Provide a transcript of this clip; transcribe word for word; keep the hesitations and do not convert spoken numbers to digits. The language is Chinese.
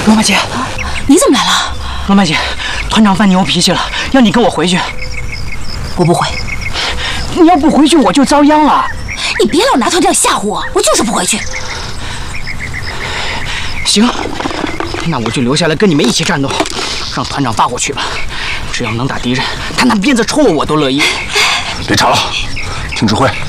罗马姐， 你怎么来了？ 罗马姐，团长犯牛脾气了，要你跟我回去。 我不回。 你要不回去，我就遭殃了。 你别老拿团长吓唬我，我就是不回去。 行，那我就留下来跟你们一起战斗，让团长发火去吧。只要能打敌人，他拿鞭子抽我，我都乐意。 别吵了，听指挥。